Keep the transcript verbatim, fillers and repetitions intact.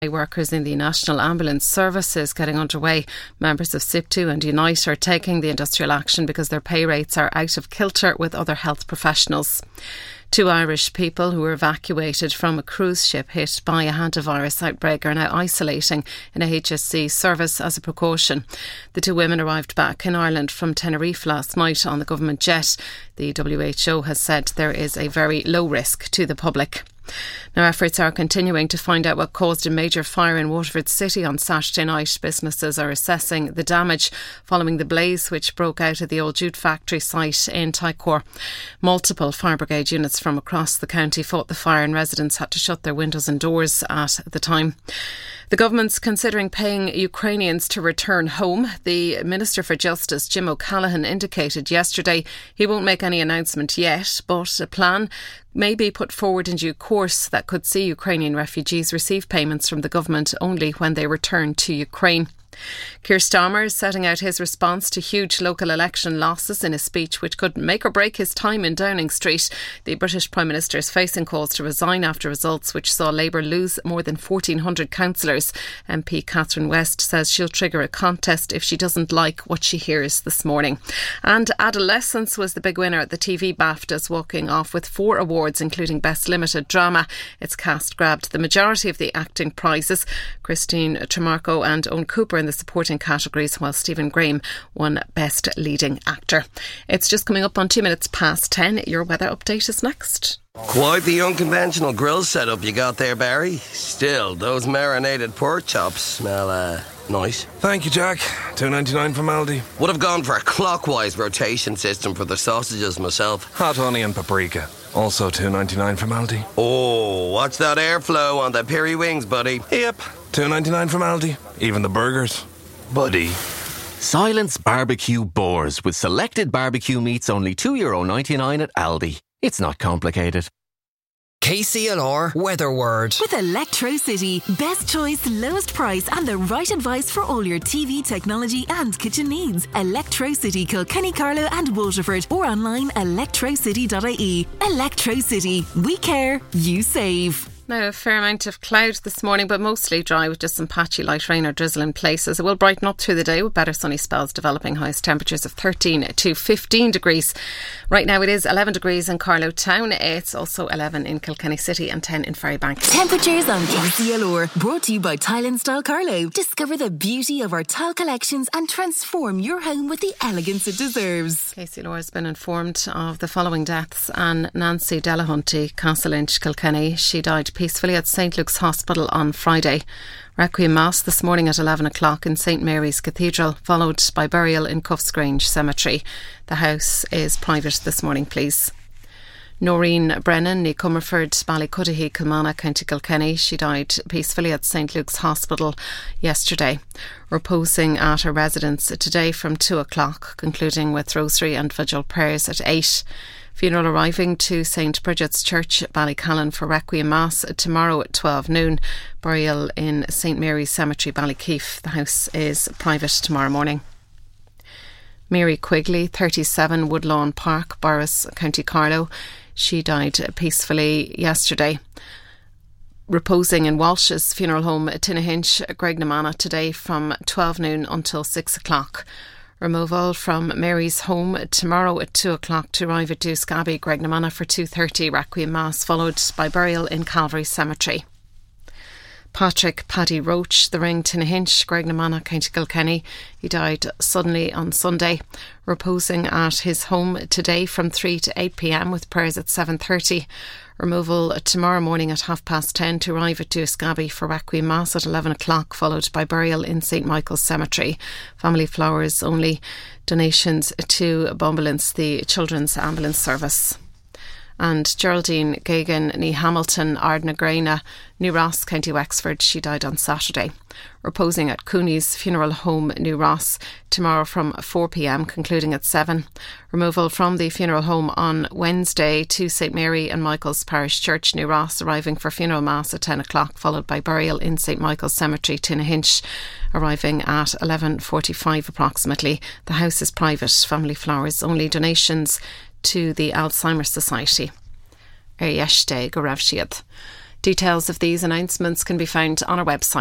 Workers in the National Ambulance Service is getting underway. Members of S I P T U and Unite are taking the industrial action because their pay rates are out of kilter with other health professionals. Two Irish people who were evacuated from a cruise ship hit by a hantavirus outbreak are now isolating in a H S C service as a precaution. The two women arrived back in Ireland from Tenerife last night on the government jet. The W H O has said there is a very low risk to the public. Now, efforts are continuing to find out what caused a major fire in Waterford City on Saturday night. Businesses are assessing the damage following the blaze which broke out at the old jute factory site in Tycor. Multiple fire brigade units from across the county fought the fire and residents had to shut their windows and doors at the time. The government's considering paying Ukrainians to return home. The Minister for Justice, Jim O'Callaghan, indicated yesterday he won't make any announcement yet, but a plan may be put forward in due course that could see Ukrainian refugees receive payments from the government only when they return to Ukraine. Keir Starmer is setting out his response to huge local election losses in a speech which could make or break his time in Downing Street. The British Prime Minister is facing calls to resign after results which saw Labour lose more than fourteen hundred councillors. M P Catherine West says she'll trigger a contest if she doesn't like what she hears this morning. And Adolescence was the big winner at the T V BAFTAs, walking off with four awards including Best Limited Drama. Its cast grabbed the majority of the acting prizes. Christine Tremarco and Owen Cooper in the supporting categories, while Stephen Graham won Best Leading Actor. It's just coming up on two minutes past ten. Your weather update is next. Quite the unconventional grill setup you got there, Barry. Still, those marinated pork chops smell uh, nice. Thank you, Jack. two ninety-nine from Aldi. Would have gone for a clockwise rotation system for the sausages myself. Hot honey and paprika. Also two ninety-nine from Aldi. Oh, watch that airflow on the peri wings, buddy. Yep, two ninety-nine from Aldi. Even the burgers. Buddy. Silence Barbecue Boars with selected barbecue meats only two euro ninety-nine at Aldi. It's not complicated. K C L R Weather Word. With Electrocity. Best choice, lowest price and the right advice for all your T V, technology and kitchen needs. Electrocity, Kilkenny, Carlow and Waterford, or online electrocity dot I E. Electrocity. We care, you save. Now, a fair amount of cloud this morning, but mostly dry with just some patchy light rain or drizzle in places. It will brighten up through the day with better sunny spells developing. Highest temperatures of thirteen to fifteen degrees. Right now it is eleven degrees in Carlow Town. It's also eleven in Kilkenny City and ten in Ferrybank. Temperatures on K C L R. Brought to you by Tile and Style Carlow. Discover the beauty of our tile collections and transform your home with the elegance it deserves. K C L R has been informed of the following deaths. Anne Nancy Delahunty, Castleinch, Kilkenny. She died peacefully at Saint Luke's Hospital on Friday. Requiem Mass this morning at eleven o'clock in Saint Mary's Cathedral, followed by burial in Cuffs Grange Cemetery. The house is private this morning, please. Noreen Brennan, ní Comerford, Ballycudahy, Kilmana, County Kilkenny. She died peacefully at Saint Luke's Hospital yesterday. Reposing at her residence today from two o'clock, concluding with rosary and vigil prayers at eight. Funeral arriving to Saint Bridget's Church, Ballycallan for Requiem Mass tomorrow at twelve noon. Burial in Saint Mary's Cemetery, Ballykeefe. The house is private tomorrow morning. Mary Quigley, thirty-seven, Woodlawn Park, Borris, County Carlow. She died peacefully yesterday. Reposing in Walsh's funeral home at Tinnahinch, Graignamanagh today from twelve noon until six o'clock. Removal from Mary's home tomorrow at two o'clock to arrive at Deuce Abbey, Graignamanagh for two thirty. Requiem Mass followed by burial in Calvary Cemetery. Patrick Paddy Roach, The Ring, Tinnahinch, Graignamanagh, County Kilkenny. He died suddenly on Sunday. Reposing at his home today from three to eight p.m. with prayers at seven thirty. Removal tomorrow morning at half past ten to arrive at Deuce Abbey for Requiem Mass at eleven o'clock, followed by burial in Saint Michael's Cemetery. Family flowers only. Donations to Bombulance, the children's ambulance service. And Geraldine Gagan ní Hamilton, Ardnagrana, New Ross, County Wexford. She died on Saturday. Reposing at Cooney's Funeral Home, New Ross, tomorrow from four p.m, concluding at seven. Removal from the funeral home on Wednesday to Saint Mary and Michael's Parish Church, New Ross, arriving for funeral mass at ten o'clock, followed by burial in Saint Michael's Cemetery, Tinnahinch, arriving at eleven forty-five approximately. The house is private. Family flowers only. Donations to the Alzheimer's Society. Er yesterday go raibh siad. Details of these announcements can be found on our website.